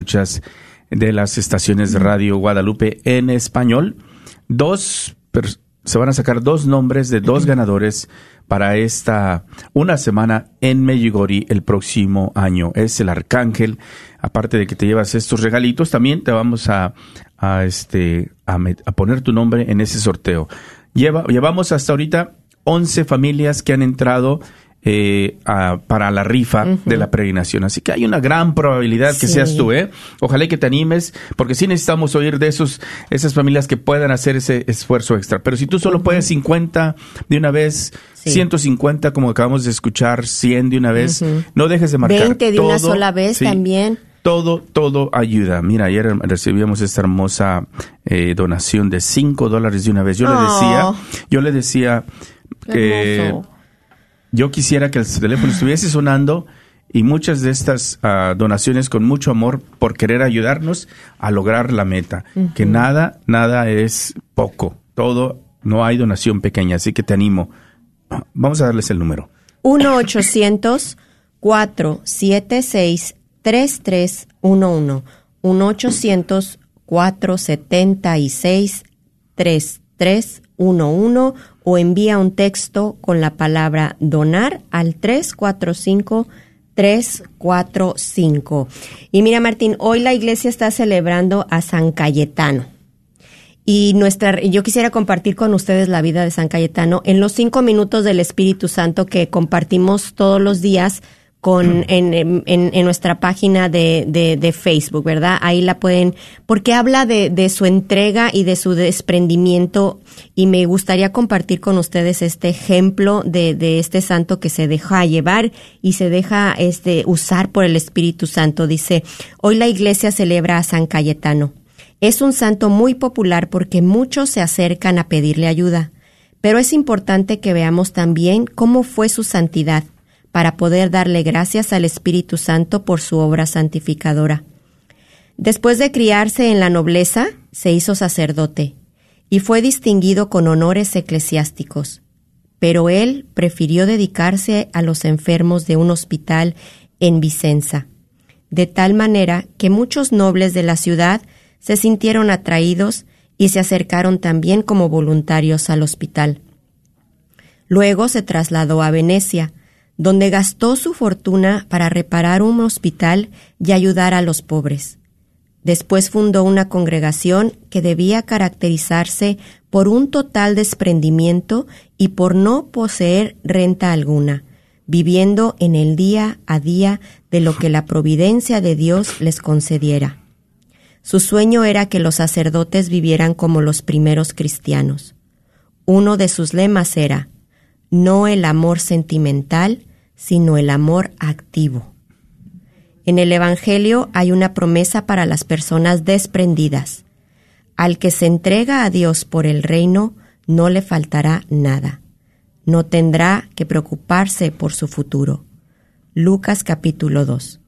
muchas de las estaciones de Radio Guadalupe en español. Se van a sacar 2 nombres de 2 ganadores para una semana en Medjugorje el próximo año. Es el Arcángel. Aparte de que te llevas estos regalitos, también te vamos a poner tu nombre en ese sorteo. Llevamos hasta ahorita 11 familias que han entrado para la rifa de la peregrinación. Así que hay una gran probabilidad que seas tú, ¿eh? Ojalá que te animes, porque sí necesitamos oír de esas familias que puedan hacer ese esfuerzo extra. Pero si tú solo puedes 50 de una vez, 150 como acabamos de escuchar, 100 de una vez, no dejes de marcar. 20 de una sola vez también. Todo ayuda. Mira, ayer recibíamos esta hermosa donación de $5 de una vez. Yo le decía que yo quisiera que el teléfono estuviese sonando y muchas de estas donaciones con mucho amor por querer ayudarnos a lograr la meta. Que nada es poco. No hay donación pequeña, así que te animo. Vamos a darles el número. 1-800-476-3311. 1-800-476-3311. O envía un texto con la palabra donar al 345-345. Y mira, Martín, hoy la iglesia está celebrando a San Cayetano. Y yo quisiera compartir con ustedes la vida de San Cayetano en los 5 minutos del Espíritu Santo que compartimos todos los días en nuestra página de Facebook, ¿verdad? Ahí la pueden, porque habla de su entrega y de su desprendimiento, y me gustaría compartir con ustedes este ejemplo de este santo que se deja llevar y se deja usar por el Espíritu Santo. Dice, hoy la iglesia celebra a San Cayetano. Es un santo muy popular porque muchos se acercan a pedirle ayuda, pero es importante que veamos también cómo fue su santidad, para poder darle gracias al Espíritu Santo por su obra santificadora. Después de criarse en la nobleza, se hizo sacerdote y fue distinguido con honores eclesiásticos. Pero él prefirió dedicarse a los enfermos de un hospital en Vicenza, de tal manera que muchos nobles de la ciudad se sintieron atraídos y se acercaron también como voluntarios al hospital. Luego se trasladó a Venecia, donde gastó su fortuna para reparar un hospital y ayudar a los pobres. Después fundó una congregación que debía caracterizarse por un total desprendimiento y por no poseer renta alguna, viviendo en el día a día de lo que la providencia de Dios les concediera. Su sueño era que los sacerdotes vivieran como los primeros cristianos. Uno de sus lemas era: no el amor sentimental, sino el amor activo. En el Evangelio hay una promesa para las personas desprendidas. Al que se entrega a Dios por el reino, no le faltará nada. No tendrá que preocuparse por su futuro. Lucas capítulo 2.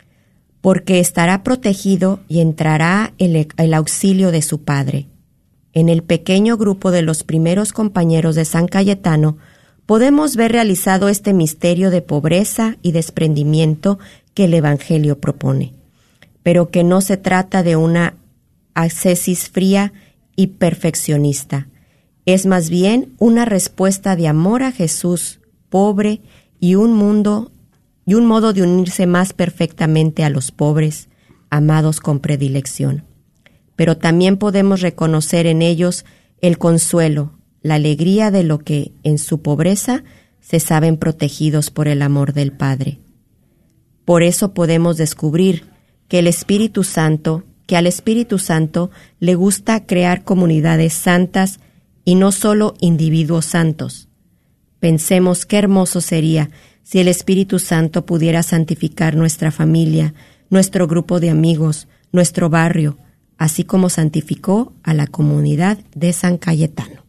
Porque estará protegido y entrará el auxilio de su Padre. En el pequeño grupo de los primeros compañeros de San Cayetano, podemos ver realizado este misterio de pobreza y desprendimiento que el Evangelio propone, pero que no se trata de una ascesis fría y perfeccionista. Es más bien una respuesta de amor a Jesús, pobre, y un modo de unirse más perfectamente a los pobres, amados con predilección. Pero también podemos reconocer en ellos el consuelo, la alegría de lo que, en su pobreza, se saben protegidos por el amor del Padre. Por eso podemos descubrir que al Espíritu Santo le gusta crear comunidades santas y no solo individuos santos. Pensemos qué hermoso sería si el Espíritu Santo pudiera santificar nuestra familia, nuestro grupo de amigos, nuestro barrio, así como santificó a la comunidad de San Cayetano.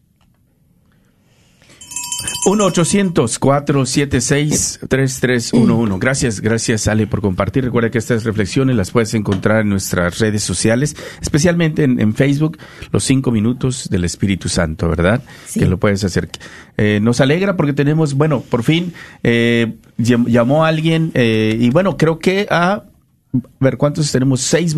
1-800-476-3311. Gracias, Ale, por compartir. Recuerda que estas reflexiones las puedes encontrar en nuestras redes sociales, especialmente en Facebook, los 5 minutos del Espíritu Santo, ¿verdad? Sí. Que lo puedes hacer. Nos alegra porque tenemos, por fin llamó alguien y creo que ¿cuántos tenemos? 6